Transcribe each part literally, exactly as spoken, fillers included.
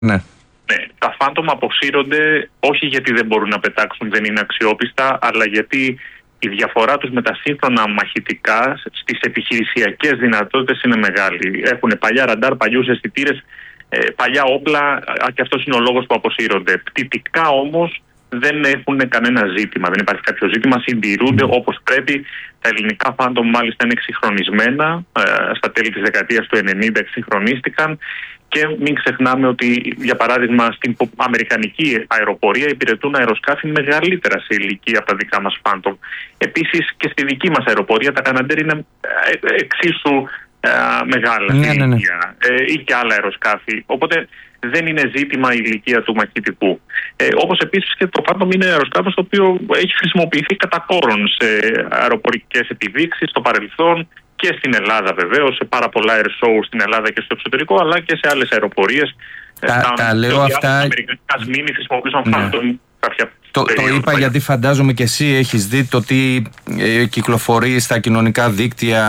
Ναι. Ναι, τα Phantom αποσύρονται όχι γιατί δεν μπορούν να πετάξουν, δεν είναι αξιόπιστα, αλλά γιατί η διαφορά τους με τα σύγχρονα μαχητικά στις επιχειρησιακές δυνατότητες είναι μεγάλη. Έχουν παλιά ραντάρ, παλιούς αισθητήρες, παλιά όπλα, και αυτός είναι ο λόγος που αποσύρονται. Πτυτικά όμως δεν έχουν κανένα ζήτημα, δεν υπάρχει κάποιο ζήτημα, συντηρούνται mm. όπως πρέπει. Τα ελληνικά Phantom μάλιστα είναι εξυγχρονισμένα, στα τέλη της δεκαετίας του ενενήντα εξυγχρονίστηκαν. Και μην ξεχνάμε ότι, για παράδειγμα, στην αμερικανική αεροπορία υπηρετούν αεροσκάφη μεγαλύτερα σε ηλικία από τα δικά μας Phantom. Επίσης και στη δική μας αεροπορία τα Canadair είναι εξίσου ε, μεγάλα ναι, σε ναι, ναι. ηλικία ε, ή και άλλα αεροσκάφη. Οπότε δεν είναι ζήτημα η ηλικία του μαχητικού. Ε, όπως επίσης και το Phantom είναι αεροσκάφος το οποίο έχει χρησιμοποιηθεί κατά κόρον σε αεροπορικές επιδείξεις στο παρελθόν. Και στην Ελλάδα βεβαίως, σε πάρα πολλά air show στην Ελλάδα και στο εξωτερικό, αλλά και σε άλλες αεροπορίες. Τα, τα, τα λέω αυτά. Τα αμερικανικά σμήνη χρησιμοποιούσαν ναι. Phantom κάποια το, το είπα παλιά. Γιατί φαντάζομαι και εσύ έχεις δει το τι ε, κυκλοφορεί στα κοινωνικά δίκτυα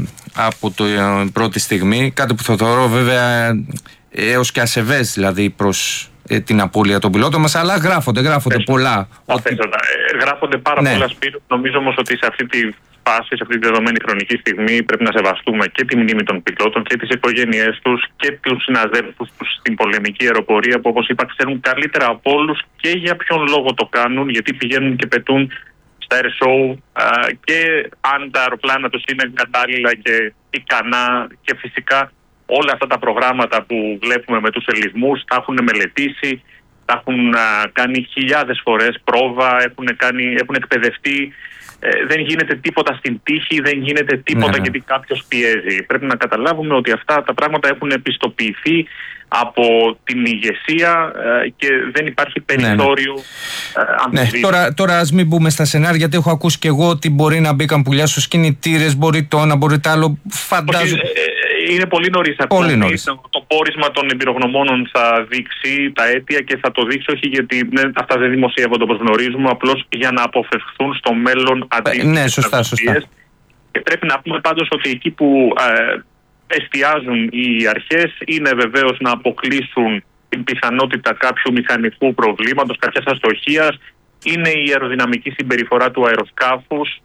από το ε, πρώτη στιγμή. Κάτι που θα θεωρώ βέβαια έως και ασεβές δηλαδή προς ε, την απώλεια των πιλότων μας, αλλά γράφονται, γράφονται Πες, πολλά. Ότι... Ε, γράφονται πάρα ναι. πολλά Σπύρο. Νομίζω όμως ότι σε αυτή τη φάση, σε αυτή τη δεδομένη χρονική στιγμή, πρέπει να σεβαστούμε και τη μνήμη των πιλότων και τις οικογένειές τους και τους συναδέλφους τους στην πολεμική αεροπορία, που όπως είπα ξέρουν καλύτερα από όλους και για ποιον λόγο το κάνουν, γιατί πηγαίνουν και πετούν στα air show α, και αν τα αεροπλάνα τους είναι κατάλληλα και ικανά, και φυσικά όλα αυτά τα προγράμματα που βλέπουμε με τους ελιγμούς τα έχουν μελετήσει, τα έχουν α, κάνει χιλιάδες φορές πρόβα, έχουν, κάνει, έχουν εκπαιδευτεί. Ε, δεν γίνεται τίποτα στην τύχη, δεν γίνεται τίποτα ναι, ναι. γιατί κάποιος πιέζει. Πρέπει να καταλάβουμε ότι αυτά τα πράγματα έχουν επιστοποιηθεί από την ηγεσία ε, και δεν υπάρχει περιθώριο ναι, ναι. ναι, τώρα, τώρα ας μην μπούμε στα σενάρια, γιατί έχω ακούσει και εγώ ότι μπορεί να μπήκαν πουλιά στους κινητήρες, μπορεί το ένα, μπορεί το άλλο. Φαντάζομαι. Είναι πολύ νωρίς πολύ νωρίς. Το, το πόρισμα των εμπειρογνωμόνων θα δείξει τα αίτια και θα το δείξει όχι γιατί ναι, αυτά δεν δημοσιεύονται όπως γνωρίζουμε, απλώς για να αποφευχθούν στο μέλλον αντίστοιχες. Ναι, σωστά, σωστά. Και πρέπει να πούμε πάντως ότι εκεί που ε, εστιάζουν οι αρχές είναι βεβαίως να αποκλείσουν την πιθανότητα κάποιου μηχανικού προβλήματος, κάποιας αστοχίας, είναι η αεροδυναμική συμπεριφορά του αεροσκάφους,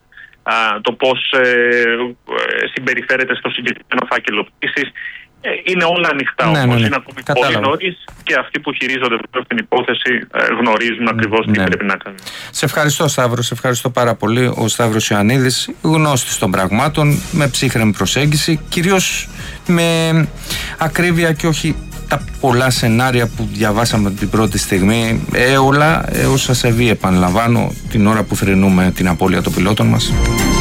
το πώς ε, συμπεριφέρεται στο συγκεκριμένο φάκελο πτήσης. Ε, είναι όλα ανοιχτά ναι, όμως. Ναι, ναι. Είναι ακόμη πολύ νωρίς και αυτοί που χειρίζονται την υπόθεση ε, γνωρίζουν ναι, ακριβώς τι ναι. πρέπει να κάνουν. Σε ευχαριστώ Σταύρο, σε ευχαριστώ πάρα πολύ. Ο Σταύρος Ιωαννίδης, γνώστης των πραγμάτων, με ψύχρεμη προσέγγιση, κυρίως με ακρίβεια και όχι τα πολλά σενάρια που διαβάσαμε την πρώτη στιγμή, έολα έως ασεβή, επαναλαμβάνω, την ώρα που θρηνούμε την απώλεια των πιλότων μας.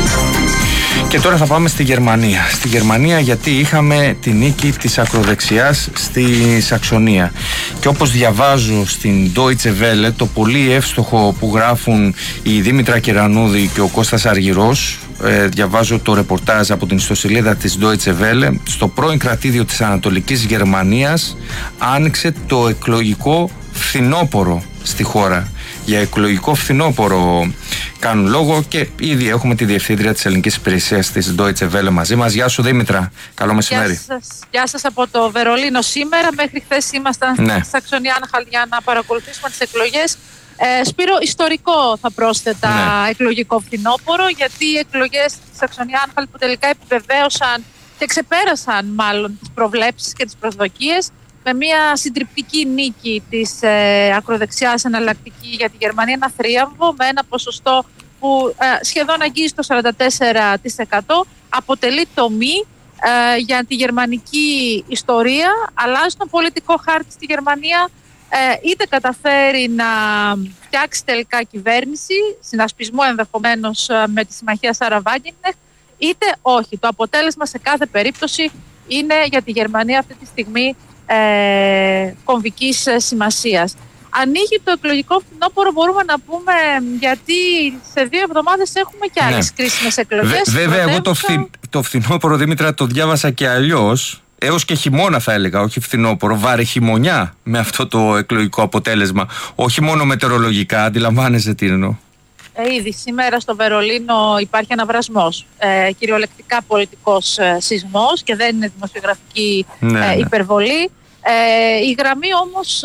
Και τώρα θα πάμε στη Γερμανία. Στη Γερμανία γιατί είχαμε τη νίκη της ακροδεξιάς στη Σαξονία. Και όπως διαβάζω στην Deutsche Welle, το πολύ εύστοχο που γράφουν η Δήμητρα Κερανούδη και ο Κώστας Αργυρός, ε, διαβάζω το ρεπορτάζ από την ιστοσελίδα της Deutsche Welle, στο πρώην κρατήδιο της Ανατολικής Γερμανίας άνοιξε το εκλογικό φθινόπωρο στη χώρα. Για εκλογικό φθινόπωρο κάνουν λόγο και ήδη έχουμε τη διευθύντρια της ελληνικής υπηρεσίας της Deutsche Welle μαζί μας. Γεια σου Δήμητρα, καλό μεσημέρι. Γεια σας, Γεια σας από το Βερολίνο σήμερα. Μέχρι χθες ήμασταν ναι. στη Σαξονία-Άνχαλτ για να παρακολουθήσουμε τις εκλογές. Ε, Σπύρο, ιστορικό θα πρόσθετα ναι. εκλογικό φθινόπωρο, γιατί οι εκλογές στη Σαξονία-Άνχαλτ που τελικά επιβεβαίωσαν και ξεπέρασαν μάλλον τις προβλέψεις και τις προσδοκίες, με μια συντριπτική νίκη της ε, ακροδεξιάς εναλλακτική για τη Γερμανία, ένα θρίαμβο με ένα ποσοστό που ε, σχεδόν αγγίζει το σαράντα τέσσερα τοις εκατό, αποτελεί τομή ε, για τη γερμανική ιστορία, αλλάζει τον πολιτικό χάρτη στη Γερμανία, ε, είτε καταφέρει να φτιάξει τελικά κυβέρνηση, συνασπισμό ενδεχομένως ε, με τη συμμαχία Σάρα Βάγκενεχ, είτε όχι. Το αποτέλεσμα σε κάθε περίπτωση είναι για τη Γερμανία αυτή τη στιγμή Ε, κομβικής σημασίας. Ανοίγει το εκλογικό φθινόπωρο, μπορούμε να πούμε, γιατί σε δύο εβδομάδες έχουμε και άλλες ναι. κρίσιμες εκλογές. Βε, βέβαια, εγώ το, φθι, το φθινόπωρο, Δήμητρα, το διάβασα και αλλιώς, έως και χειμώνα θα έλεγα, όχι φθινόπωρο, βάρη χειμωνιά με αυτό το εκλογικό αποτέλεσμα. Όχι μόνο μετεωρολογικά, αντιλαμβάνεσαι τι εννοώ. Ε, ήδη σήμερα στο Βερολίνο υπάρχει αναβρασμός, ε, κυριολεκτικά πολιτικός ε, σεισμός και δεν είναι δημοσιογραφική ναι, ε, υπερβολή. Ε, η γραμμή όμως